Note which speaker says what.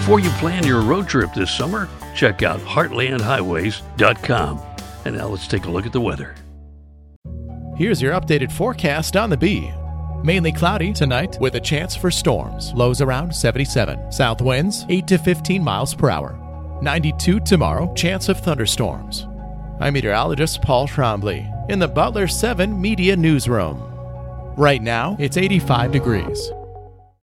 Speaker 1: Before you plan your road trip this summer, check out heartlandhighways.com. And now let's take a look at the weather.
Speaker 2: Here's your updated forecast on the Bee. Mainly cloudy tonight with a chance for storms. Lows around 77. South winds 8 to 15 miles per hour. 92 tomorrow. Chance of thunderstorms. I'm meteorologist Paul Trombley in the Butler 7 Media Newsroom. Right now, it's 85 degrees.